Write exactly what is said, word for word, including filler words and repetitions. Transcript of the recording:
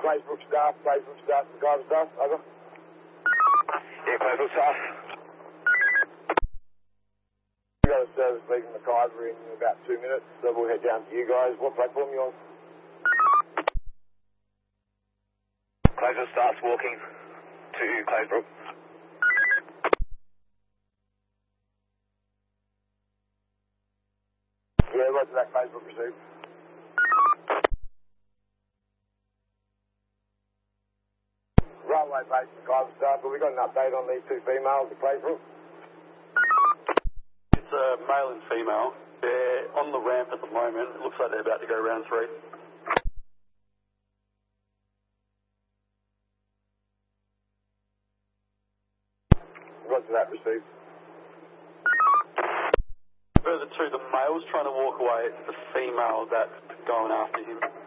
Claysbrook staff, Claysbrook staff, Guyver staff, over. Yeah, Claysbrook staff. We got a service leaving McIver in about two minutes, so we'll head down to you guys. What platform you on? Claysbrook staff's walking to Claysbrook. Yeah, roger that, Claysbrook received. Railway base McIver staff, but we got an update on these two females at Claysbrook. It's a male and female. They're on the ramp at the moment. It looks like they're about to go round three. Roger that, received. Further to the male's trying to walk away. It's the female that's going after him.